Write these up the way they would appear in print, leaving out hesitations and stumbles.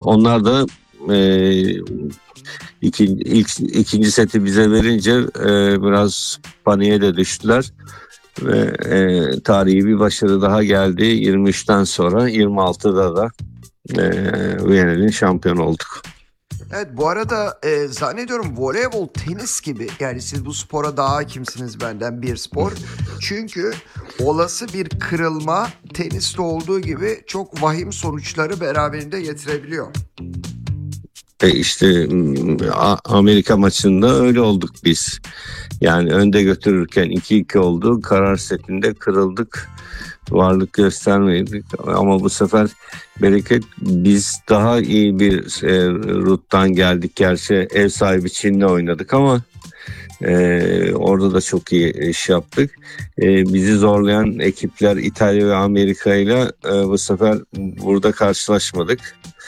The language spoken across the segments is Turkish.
onlar da ikinci seti bize verince biraz paniğe de düştüler ve tarihi bir başarı daha geldi. 23'ten sonra 26'da da Viyana'nın şampiyonu olduk. Evet, bu arada zannediyorum voleybol, tenis gibi, yani siz bu spora daha hakimsiniz benden bir spor. Çünkü olası bir kırılma teniste olduğu gibi çok vahim sonuçları beraberinde getirebiliyor. İşte Amerika maçında öyle olduk biz. Yani önde götürürken 2-2 oldu. Karar setinde kırıldık. Varlık göstermedik ama bu sefer bereket, biz daha iyi bir ruttan geldik. Gerçi ev sahibi Çin'le oynadık ama orada da çok iyi iş yaptık. Bizi zorlayan ekipler İtalya ve Amerika ile bu sefer burada karşılaşmadık.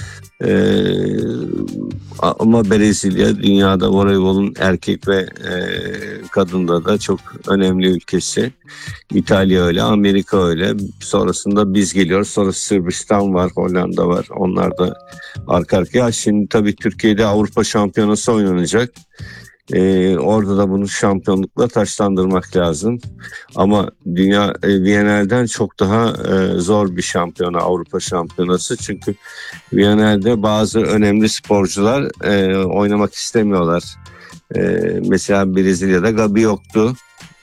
Ama Brezilya dünyada voleybolun erkek ve kadında da çok önemli ülkesi. İtalya öyle, Amerika öyle. Sonrasında biz geliyoruz. Sonra Sırbistan var, Hollanda var. Onlar da arka arkaya. Şimdi tabii Türkiye'de Avrupa Şampiyonası oynanacak. Orada da bunu şampiyonlukla taçlandırmak lazım. Ama dünya Viyana'dan çok daha zor bir şampiyona, Avrupa Şampiyonası. Çünkü Viyana'da bazı önemli sporcular oynamak istemiyorlar. Mesela Brezilya'da Gabi yoktu.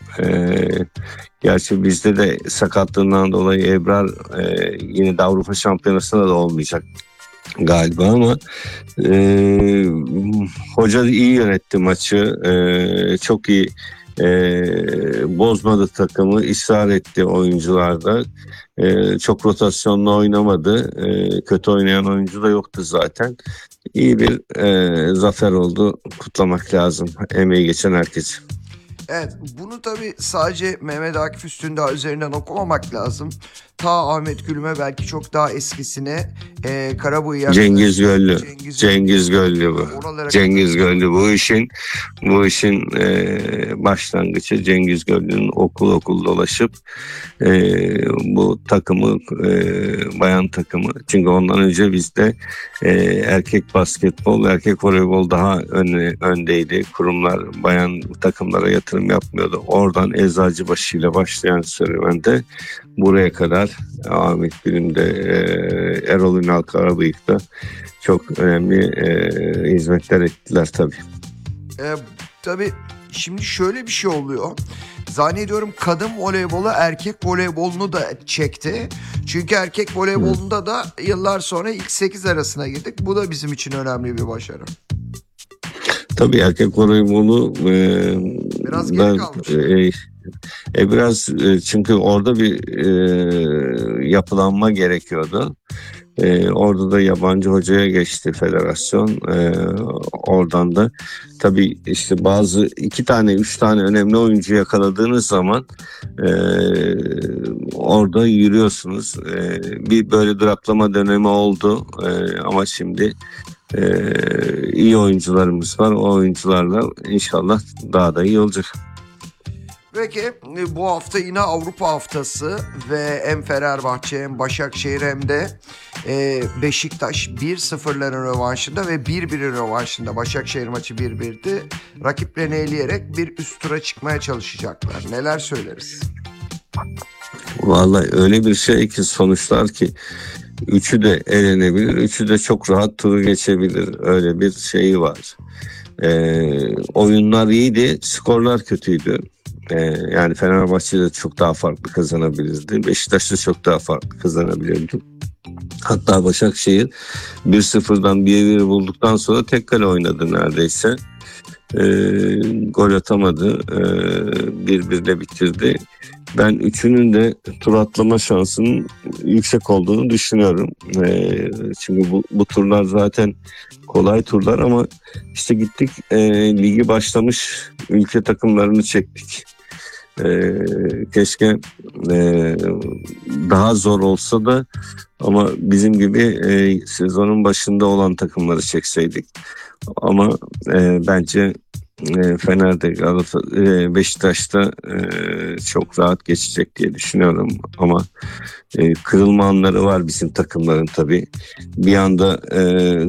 Gerçi bizde de sakatlığından dolayı Ebrar yine de Avrupa Şampiyonası'nda da olmayacak galiba ama hoca iyi yönetti maçı. Çok iyi bozmadı takımı, ısrar etti oyuncularda. Çok rotasyonla oynamadı. Kötü oynayan oyuncu da yoktu zaten. İyi bir zafer oldu. Kutlamak lazım emeği geçen herkes. Evet, bunu tabii sadece Mehmet Akif Üstündağ üzerinden okumamak lazım. Ta Ahmet Gülüm'e, belki çok daha eskisine, Karabuğ'ya, Cengiz Göllü. Cengiz Göllü bu. Cengiz Göllü bu işin başlangıcı. Cengiz Göllü'nün okul dolaşıp bu takımı, bayan takımı. Çünkü ondan önce bizde erkek basketbol, erkek voleybol daha öndeydi. Kurumlar bayan takımlara yatırım yapmıyordu. Oradan Eczacıbaşı ile başlayan serüvende buraya kadar Ahmet Gül'ünde, Erol Ünal Karabıyık'ta çok önemli hizmetler ettiler tabii. Tabii şimdi şöyle bir şey oluyor. Zannediyorum kadın voleybolu erkek voleybolunu da çekti. Çünkü erkek voleybolunda da yıllar sonra ilk 8 arasına girdik. Bu da bizim için önemli bir başarı. Tabii erkek voleybolu biraz geri kalmış. Biraz çünkü orada bir yapılanma gerekiyordu. Orada da yabancı hocaya geçti federasyon. Oradan da tabii işte bazı 2 tane 3 tane önemli oyuncu yakaladığınız zaman orada yürüyorsunuz. Bir böyle duraklama dönemi oldu ama şimdi iyi oyuncularımız var. O oyuncularla inşallah daha da iyi olacak. Peki bu hafta yine Avrupa haftası ve hem Fenerbahçe hem Başakşehir hem de Beşiktaş 1-0'ların rövanşında ve 1-1'in rövanşında. Başakşehir maçı 1-1'di. Rakiplerini eleyerek bir üst tura çıkmaya çalışacaklar. Neler söyleriz? Vallahi öyle bir şey ki, sonuçlar ki üçü de elenebilir, üçü de çok rahat turu geçebilir. Öyle bir şeyi var. Oyunlar iyiydi, skorlar kötüydü. Yani Fenerbahçe de çok daha farklı kazanabilirdi. Beşiktaş da çok daha farklı kazanabilirdi. Hatta Başakşehir 1-0'dan 1-1 bulduktan sonra tek kale oynadı neredeyse. Gol atamadı. 1-1'de bitirdi. Ben üçünün de tur atlama şansının yüksek olduğunu düşünüyorum. Çünkü bu turlar zaten kolay turlar ama işte gittik ligi başlamış ülke takımlarını çektik. Keşke daha zor olsa da ama bizim gibi sezonun başında olan takımları çekseydik. Ama bence Fener'de, Beşiktaş'ta çok rahat geçecek diye düşünüyorum. Ama kırılma anları var bizim takımların tabii. Bir anda